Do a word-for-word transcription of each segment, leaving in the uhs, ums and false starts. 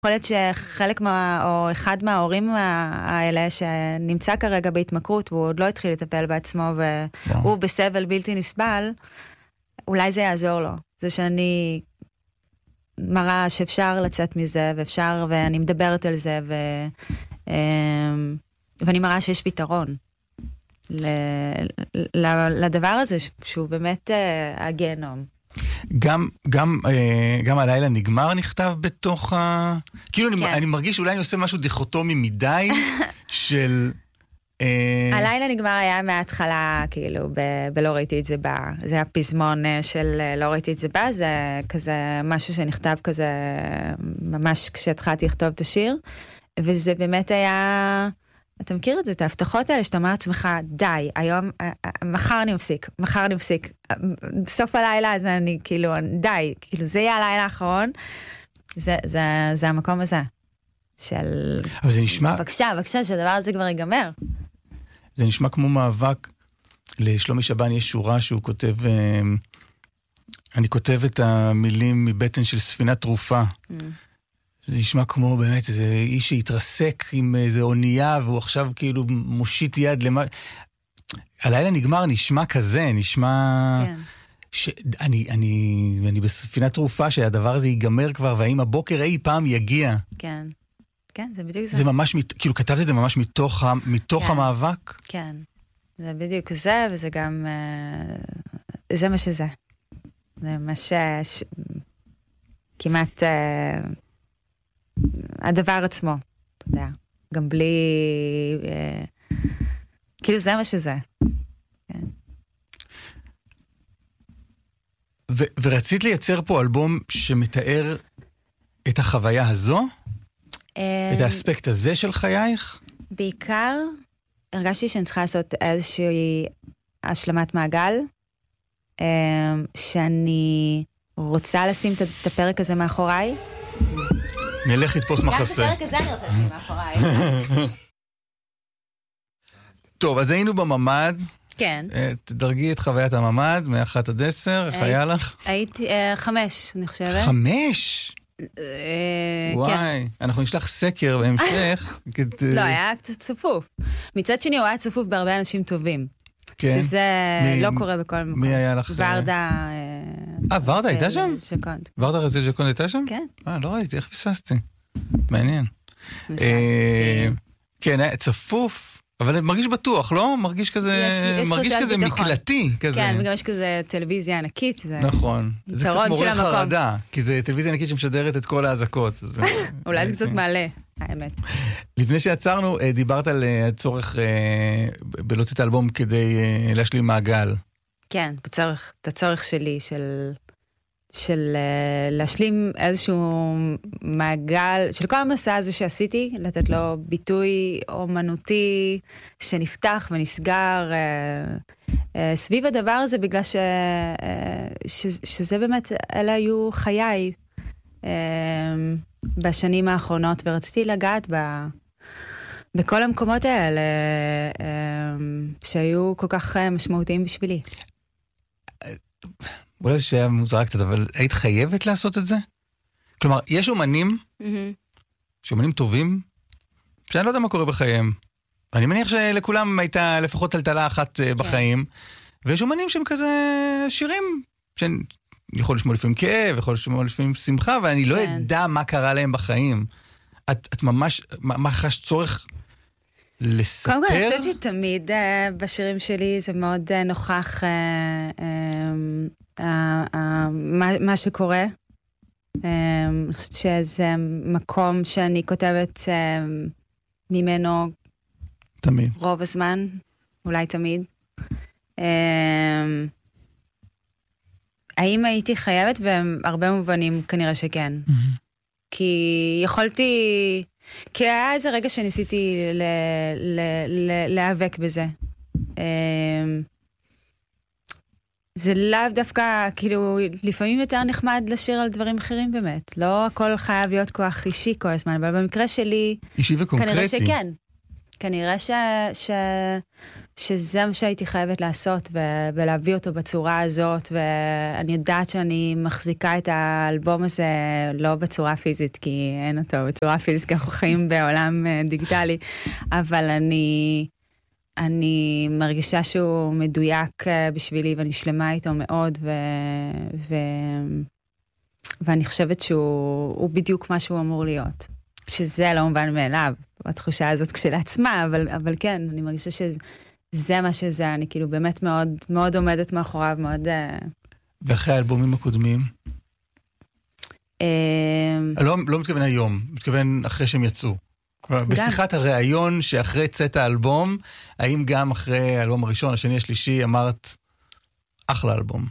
יכול להיות שחלק מה, או אחד מההורים האלה שנמצא כרגע בהתמכרות, והוא עוד לא התחיל לטפל בעצמו, והוא בסבל בלתי נסבל, אולי זה יעזור לו. זה שאני מראה שאפשר לצאת מזה, ואפשר, ואני מדברת על זה, ו, ואני מראה שיש פתרון לדבר הזה, שהוא באמת הגנום. גם, גם, גם הלילה נגמר נכתב בתוך ה... כאילו אני, אני מרגיש אולי אני עושה משהו דיכוטומי מדי של... הלילה נגמר היה מההתחלה, כאילו, בלא ראיתי את זה בא. זה היה פזמון של לא ראיתי את זה בא, זה כזה משהו שנכתב כזה, ממש כשהתחלתי לכתוב את השיר, וזה באמת היה... אתה מכיר את זה, את ההבטחות האלה, שאתה אומר לעצמך, די, היום, מחר אני מפסיק, מחר אני מפסיק. בסוף הלילה, אז אני, כאילו, די, כאילו, זה יהיה הלילה האחרון. זה, זה, זה המקום הזה. של... אבל זה נשמע... בבקשה, בבקשה, שהדבר הזה כבר ייגמר. זה נשמע כמו מאבק. לשלומי שבן יש שורה שהוא כותב, אני כותב את המילים מבטן של ספינת תרופה. Mm. זה נשמע כמו באמת איזה איש שהתרסק עם איזה אונייה, והוא עכשיו כאילו מושיט יד למה... הלילה נגמר, נשמע כזה, נשמע... כן. שאני, אני, אני בספינת תרופה שהדבר הזה ייגמר כבר, והאם הבוקר אי פעם יגיע. כן. כן, זה בדיוק זה. זה ממש, כאילו כתבת את זה ממש מתוך, מתוך כן. המאבק? כן. זה בדיוק זה, וזה גם... זה מה שזה. זה מה ש... כמעט... הדבר עצמו, אתה יודע, גם בלי, אה, כאילו זה מה שזה. כן. ו- ורצית לייצר פה אלבום שמתאר את החוויה הזו? אה, את האספקט הזה של חייך? בעיקר, הרגשתי שאני צריכה לעשות איזושהי השלמת מעגל, אה, שאני רוצה לשים את הפרק הזה מאחוריי, נלך לתפוס מחסה. גם את הפרק הזה אני רוצה לשים מאחוריי. טוב, אז היינו בממד. כן. תדרגי את חוויית הממד, מאחת עד עשר, איך היה לך? הייתי חמש, אני חושבת. חמש? וואי, אנחנו נשלח סקר בהמשך. לא, היה קצת צפוף. מצד שני, הוא היה צפוף בהרבה אנשים טובים. שזה לא קורה בכל מקום. מי היה לך? ורדה... אה, ורדה הייתה שם? שקונד. ורדה רזיל שקונד הייתה שם? כן. אה, לא ראיתי, איך פיססתי? מעניין. כן, היה צפוף, אבל מרגיש בטוח, לא? מרגיש כזה, מרגיש כזה מקלטי. כן, וגם יש כזה טלוויזיה ענקית. נכון. זה קצת מעורר חרדה, כי זה טלוויזיה ענקית שמשדרת את כל ההזקות. אולי זה קצת מעלה, האמת. לפני שיצרנו, דיברת על הצורך בלהוציא את האלבום כדי להשלים מעגל. כן, בצורך, את הצורך שלי של, של uh, להשלים איזשהו מעגל, של כל המסע הזה שעשיתי, לתת לו ביטוי אומנותי שנפתח ונסגר uh, uh, סביב הדבר הזה, בגלל ש, uh, ש, שזה באמת, אלה היו חיי uh, בשנים האחרונות, ורציתי לגעת ב... בכל המקומות האלה uh, שהיו כל כך uh, משמעותיים בשבילי. אולי זה שהיה מוזרה קצת, אבל היית חייבת לעשות את זה? כלומר, יש אומנים, שאומנים טובים, שאני לא יודע מה קורה בחייהם. אני מניח שלכולם הייתה לפחות טלטלה אחת בחיים, ויש אומנים שהם כזה שירים, שאני יכול לשמוע לפעמים כאב, יכול לשמוע לפעמים שמחה, ואני לא יודע מה קרה להם בחיים. את ממש, מה חש צורך לספר? קודם כל, אני חושבת שתמיד בשירים שלי זה מאוד נוכח מה שקורה. אני חושבת שזה מקום שאני כותבת ממנו תמיד. רוב הזמן, אולי תמיד. האם הייתי חייבת? בהרבה מובנים כנראה שכן. כי יכולתי... כי היה איזה רגע שניסיתי ל... ל... ל... להיאבק בזה. זה לאו דווקא, כאילו, לפעמים יותר נחמד לשיר על דברים אחרים באמת. לא הכל חייב להיות כוח אישי כל הזמן, אבל במקרה שלי... אישי וקונקרטי. כנראה שכן. כנראה ש, ש, שזה מה שהייתי חייבת לעשות, ו, ולהביא אותו בצורה הזאת, ואני יודעת שאני מחזיקה את האלבום הזה לא בצורה פיזית, כי אין אותו בצורה פיזית, כי אנחנו חיים בעולם דיגיטלי, אבל אני, אני מרגישה שהוא מדויק בשבילי, ואני שלמה איתו מאוד, ו, ו, ואני חושבת שהוא בדיוק מה שהוא אמור להיות. שזה לא מובן מאליו, התחושה הזאת כשלעצמה, אבל, אבל כן, אני מרגישה שזה מה שזה, אני כאילו באמת מאוד, מאוד עומדת מאחוריו, מאוד... ואחרי האלבומים הקודמים? לא, לא מתכוון היום, מתכוון אחרי שהם יצאו. בשיחת הראיון שאחרי צאת האלבום, האם גם אחרי האלבום הראשון, השני, השלישי, אמרת אחלה אלבום?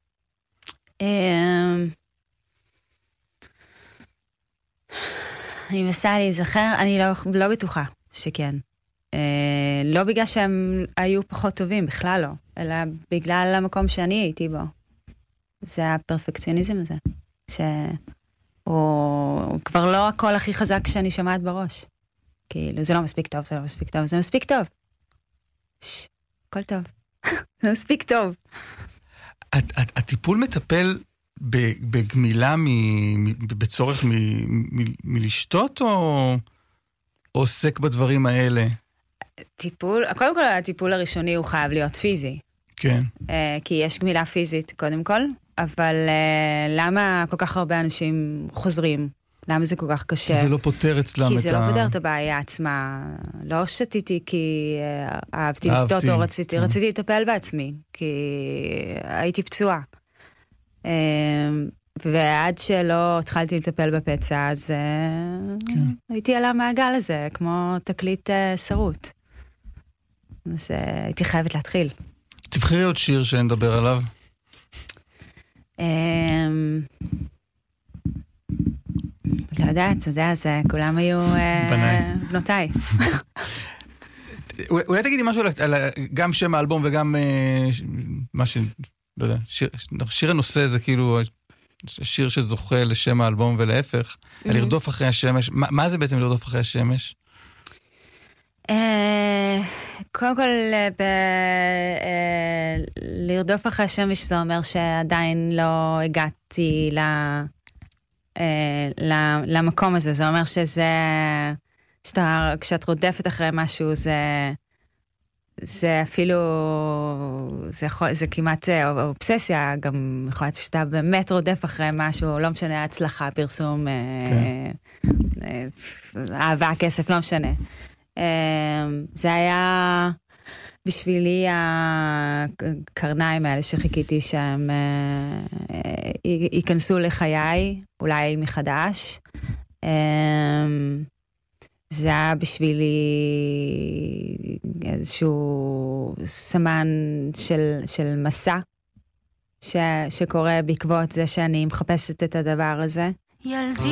אני מנסה להיזכר, אני לא, לא בטוחה שכן. אה, לא בגלל שהם היו פחות טובים, בכלל לא, אלא בגלל המקום שאני הייתי בו. זה הפרפקציוניזם הזה, שהוא כבר לא הכל הכי חזק שאני שמעת בראש. כאילו, זה לא מספיק טוב, זה לא מספיק טוב, זה מספיק טוב. ש, הכל טוב. זה מספיק טוב. הטיפול מטפל בגמילה בצורך מלשתות, או עוסק בדברים האלה? טיפול, קודם כל הטיפול הראשוני הוא חייב להיות פיזי. כן. כי יש גמילה פיזית קודם כל, אבל למה כל כך הרבה אנשים חוזרים? למה זה כל כך קשה? כי זה לא פותר אצלם את ה... כי זה לא פותר את הבעיה עצמה. לא שתיתי כי אהבתי לשתות או רציתי, רציתי לטפל בעצמי, כי הייתי פצועה. ועד שלא התחלתי לטפל בפצע, אז הייתי על המעגל הזה, כמו תקליט שרוט. אז הייתי חייבת להתחיל. תבחרי עוד שיר שנדבר עליו. לא יודעת, אתה יודע, כולם היו בנותיי. אולי תגידי משהו על גם שם האלבום וגם מה ש... לא יודע, שיר הנושא זה כאילו שיר שזוכה לשם האלבום ולהפך, לרדוף אחרי השמש. מה זה בעצם לרדוף אחרי השמש? קודם כל, לרדוף אחרי השמש זה אומר שעדיין לא הגעתי למקום הזה. זה אומר שזה, כשאת רודפת אחרי משהו, זה... זה אפילו, זה, יכול, זה כמעט אובססיה, גם יכול להיות שאתה באמת רודף אחרי משהו, לא משנה, הצלחה, פרסום, כן. אהבה, כסף, לא משנה. זה היה בשבילי הקרניים האלה שחיכיתי שהם ייכנסו לחיי, אולי מחדש. זה היה בשבילי איזשהו סמן של, של מסע ש, שקורה בעקבות זה שאני מחפשת את הדבר הזה. ילדי